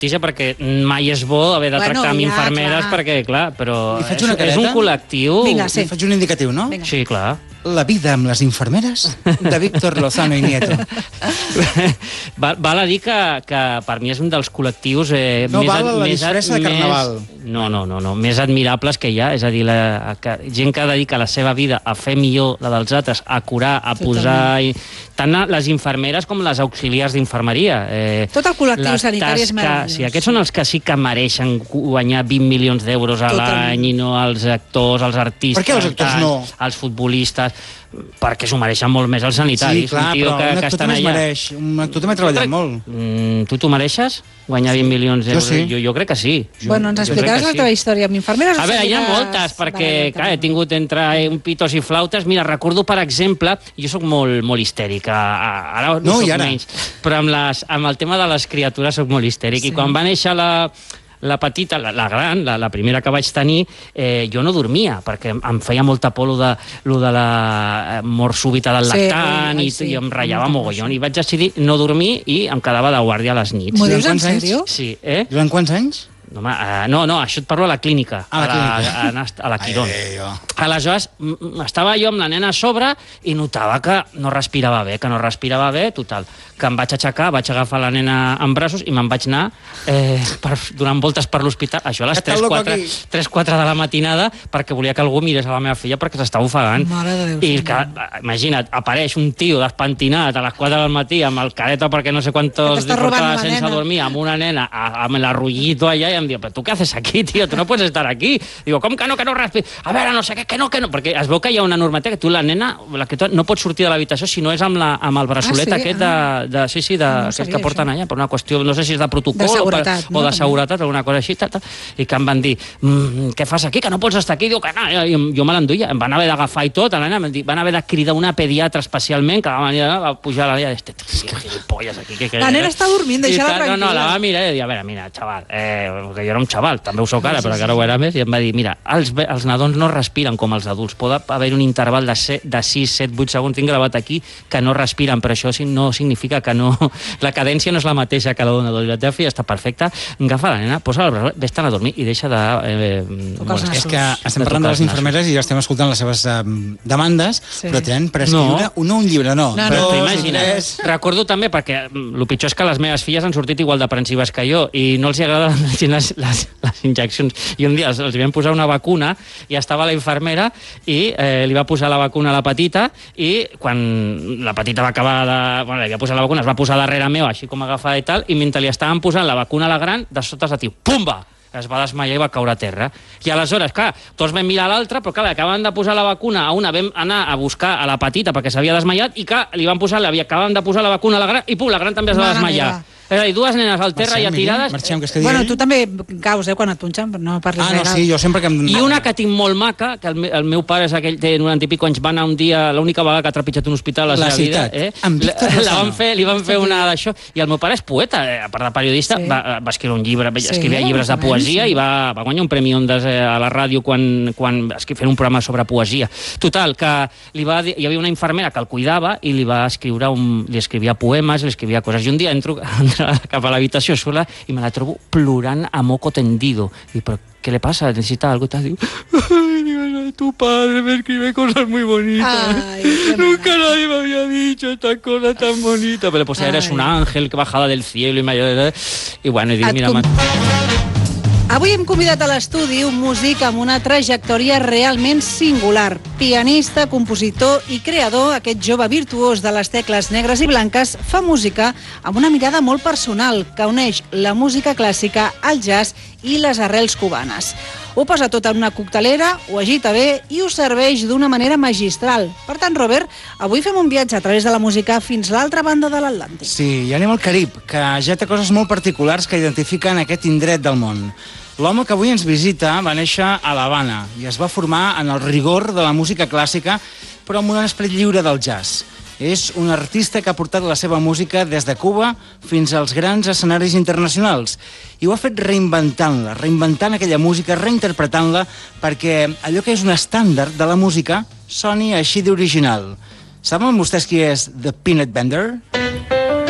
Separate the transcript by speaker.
Speaker 1: perquè mai és bo haver de tractar amb infermeres, perquè, clar, però és un col·lectiu...
Speaker 2: Vinga, sí.
Speaker 3: Faig un indicatiu, no?
Speaker 1: Sí, clar.
Speaker 3: La vida amb les infermeres, de Víctor Lozano i Nieto.
Speaker 1: Val a dir que per mi és un dels col·lectius
Speaker 3: no val la disfressa de Carnaval.
Speaker 1: No, més admirables que hi ha. És a dir, gent que dedica la seva vida a fer millor la dels altres, a curar, a posar... Tant les infermeres com les auxiliars d'infermeria.
Speaker 2: Tot el col·lectiu sanitari és meravellós.
Speaker 1: Sí, aquests són els que sí que mereixen guanyar 20 milions d'euros a l'any i no els actors, els artistes...
Speaker 3: Per què els actors no?
Speaker 1: Els futbolistes... perquè s'ho mereixen molt més els sanitaris.
Speaker 3: Sí, clar, però un actor també es mereix. Un actor també ha treballat molt.
Speaker 1: Tu t'ho mereixes? Guanyar 20 milions d'euros?
Speaker 3: Jo sí.
Speaker 1: Jo crec que sí.
Speaker 2: Bueno, ens explicaràs la teva història amb infermeres?
Speaker 1: A veure, hi ha moltes, perquè he tingut entre un pitos i flautes. Mira, recordo, per exemple, jo sóc molt histèric, ara no soc menys, però amb el tema de les criatures soc molt histèric. I quan va néixer la petita, la gran, la primera que vaig tenir, jo no dormia, perquè em feia molta por lo de la mort súbita del lactant i em ratllava mogollon. I vaig decidir no dormir i em quedava de guàrdia a les nits.
Speaker 2: M'ho dius en sèrio?
Speaker 1: Sí.
Speaker 3: Durant quants anys?
Speaker 1: No, això et parlo a la clínica, a la Quirón. Aleshores, estava jo amb la nena a sobre i notava que no respirava bé, total. Que em vaig aixecar, vaig agafar la nena en braços i me'n vaig anar donant voltes per l'hospital, això a les 3-4 de la matinada, perquè volia que algú mirés a la meva filla perquè s'estava ofegant. I imagina't, apareix un tio despentinat a les 4 del matí amb el careta perquè no sé quantos portava sense dormir, amb una nena amb l'arrollito allà, i em diu, però tu què haces aquí, tio? Tu no pots estar aquí. Digo, com que no respiri? A veure, no sé què, que no. Perquè es veu que hi ha una normativa que tu, la nena, no pots sortir de l'habitació si no és amb el braçolet aquest que porten allà, per una qüestió, no sé si és de protocol o de seguretat, alguna cosa així, i que em van dir, què fas aquí, que no pots estar aquí? Diu que no, jo me l'enduia, em van haver d'agafar i tot, van haver de cridar una pediatra especialment, que va venir a pujar a la dia, gilipolles aquí.
Speaker 2: La nena està dormint, deixa-la tranquil·la.
Speaker 1: No, la va mirar i dir, a veure, mira, xaval, que jo era un xaval, també ho soc ara, però que ara ho era més, i em va dir, mira, els nadons no respiren com els adults, pot haver un interval de 6, 7, 8 segons, tinc gravat aquí, que no respiren, però això no significa que no... La cadència no és la mateixa que la dona, la teva filla està perfecta, agafa la nena, posa el braçolet, vés-te'n a dormir i deixa de...
Speaker 3: És que estem parlant de les infermeres i ja estem escoltant les seves demandes, però tenen per escriure un llibre, no.
Speaker 1: Però imagina't, recordo també, perquè el pitjor és que les meves filles han sortit igual deprensives que jo i no els agraden les injeccions. I un dia els vam posar una vacuna i estava la infermera i li va posar la vacuna a la petita i quan la petita va acabar li va posar la vacuna, es va posar darrere meu, així com agafada i tal, i mentre li estaven posant la vacuna a la gran, de sota es diu, pumba! Es va desmaiar i va caure a terra. I aleshores, clar, tots vam mirar l'altra, però clar, li acabaven de posar la vacuna a una, vam anar a buscar a la petita perquè s'havia desmaiat i clar, acabaven de posar la vacuna a la gran i pum, la gran també es va desmaiar. És a dir, dues nenes al terra i atirades...
Speaker 2: Bueno, tu també caus, quan et punxen, però no parlis legal.
Speaker 3: Sí, jo sempre que em...
Speaker 1: I una que tinc molt maca, que el meu pare és aquell, té 90 i pico anys, va anar un dia, l'única vegada que ha trepitjat un hospital a la seva vida, li van fer una d'això, i el meu pare és poeta, a part de periodista, va escriure un llibre, escrivia llibres de poesia i va guanyar un premi Ondas a la ràdio quan fent un programa sobre poesia. Total, que hi havia una infermera que el cuidava i li escrivia poemes, li escrivia coses, i un dia entro cap a l'habitació sola i me la trobo plorant a moco tendido. I però ¿qué le pasa? ¿Necesita algo? Y digo, tu padre me escribe cosas muy bonitas. Nunca nadie me había dicho esta cosa tan bonita. Pero pues eres un ángel que bajaba del cielo y me ayudó. Y bueno, y digo, mira...
Speaker 2: Avui hem convidat a l'estudi un músic amb una trajectòria realment singular. Pianista, compositor i creador, aquest jove virtuós de les tecles negres i blanques fa música amb una mirada molt personal que uneix la música clàssica, el jazz i les arrels cubanes. Ho posa tot en una coctelera, ho agita bé i ho serveix d'una manera magistral. Per tant, Robert, avui fem un viatge a través de la música fins a l'altra banda de l'Atlàntic.
Speaker 3: Sí, i anem al Carib, que ja té coses molt particulars que identifiquen aquest indret del món. L'home que avui ens visita va néixer a l'Havana i es va formar en el rigor de la música clàssica, però amb un esperit lliure del jazz. És un artista que ha portat la seva música des de Cuba fins als grans escenaris internacionals. I ho ha fet reinventant aquella música, reinterpretant-la, perquè allò que és un estàndard de la música soni així d'original. Saben vostès qui és The Peanut Bender?